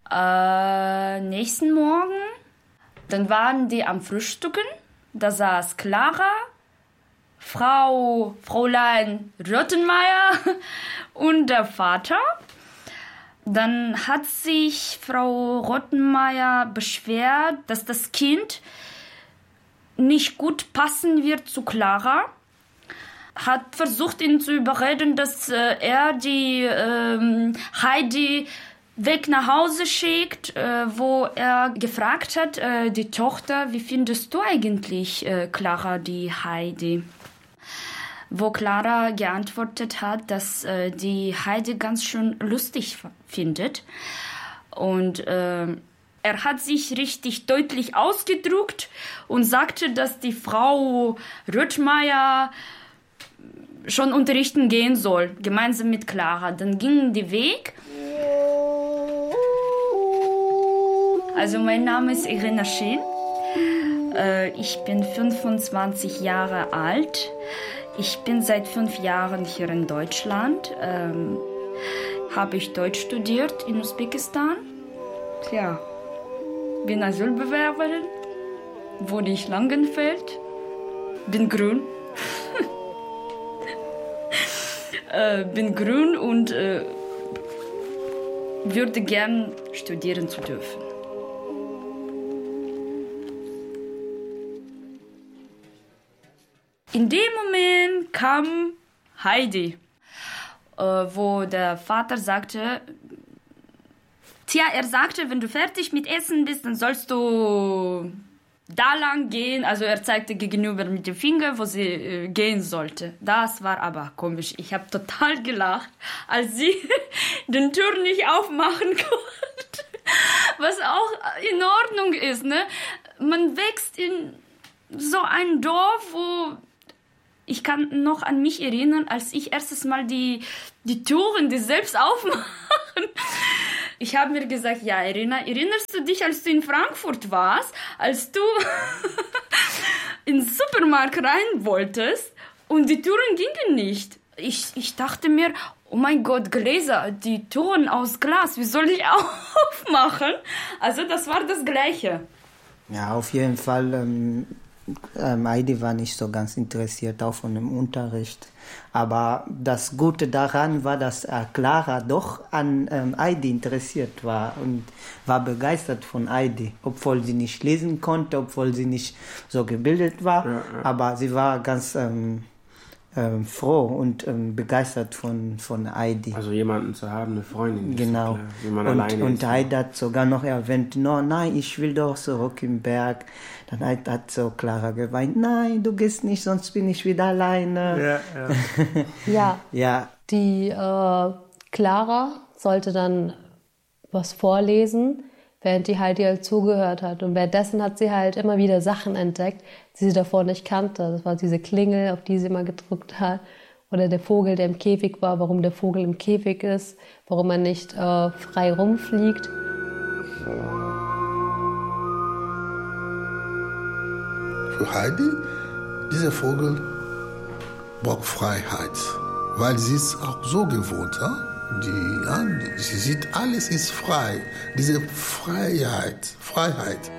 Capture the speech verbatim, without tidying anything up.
Äh, nächsten Morgen, dann waren die am Frühstücken. Da saß Clara, Frau, Fräulein Rottenmeier und der Vater. Dann hat sich Frau Rottenmeier beschwert, dass das Kind nicht gut passen wird zu Clara. Hat versucht, ihn zu überreden, dass äh, er die äh, Heidi weg nach Hause schickt, äh, wo er gefragt hat, äh, die Tochter, wie findest du eigentlich, äh, Clara, die Heidi? Wo Clara geantwortet hat, dass äh, die Heidi ganz schön lustig findet. Und äh, er hat sich richtig deutlich ausgedrückt und sagte, dass die Frau Röttmeier schon unterrichten gehen soll, gemeinsam mit Clara. Dann gingen die Weg. Also mein Name ist Irina Schien. Äh, ich bin fünfundzwanzig Jahre alt. Ich bin seit fünf Jahren hier in Deutschland. Ähm, habe ich Deutsch studiert in Usbekistan. Tja, bin Asylbewerberin, wohne ich Langenfeld, bin grün. äh, bin grün und äh, würde gern studieren zu dürfen. In dem Moment kam Heidi, äh, wo der Vater sagte, tja, er sagte, wenn du fertig mit Essen bist, dann sollst du da lang gehen. Also er zeigte gegenüber mit dem Finger, wo sie äh, gehen sollte. Das war aber komisch. Ich habe total gelacht, als sie den Tür nicht aufmachen konnte. Was auch in Ordnung ist, ne? Man wächst in so ein Dorf, wo... Ich kann noch an mich erinnern, als ich erstes Mal die, die Türen, die selbst aufmachen. Ich habe mir gesagt, ja, Irina, erinnerst du dich, als du in Frankfurt warst, als du in den Supermarkt rein wolltest und die Türen gingen nicht? Ich, ich dachte mir, oh mein Gott, Gläser, die Türen aus Glas, wie soll ich aufmachen? Also das war das Gleiche. Ja, auf jeden Fall... Ähm Ähm, Heidi war nicht so ganz interessiert, auch von dem Unterricht. Aber das Gute daran war, dass äh, Clara doch an ähm, Heidi interessiert war und war begeistert von Heidi, obwohl sie nicht lesen konnte, obwohl sie nicht so gebildet war. Ja, ja. Aber sie war ganz ähm, ähm, froh und ähm, begeistert von, von Heidi. Also jemanden zu haben, eine Freundin. Genau. Klar, wie man und alleine und ist. Heidi hat sogar noch erwähnt, no, nein, ich will doch zurück im Berg. Dann hat, hat so Clara geweint, nein, du gehst nicht, sonst bin ich wieder alleine. Ja, ja. ja. ja. Die äh, Clara sollte dann was vorlesen, während die Heidi halt zugehört hat. Und währenddessen hat sie halt immer wieder Sachen entdeckt, die sie davor nicht kannte. Das war diese Klingel, auf die sie immer gedrückt hat. Oder der Vogel, der im Käfig war, warum der Vogel im Käfig ist, warum er nicht äh, frei rumfliegt. Für Heidi, dieser Vogel braucht Freiheit, weil sie ist auch so gewohnt. Ja? Die, ja, sie sieht, alles ist frei. Diese Freiheit, Freiheit.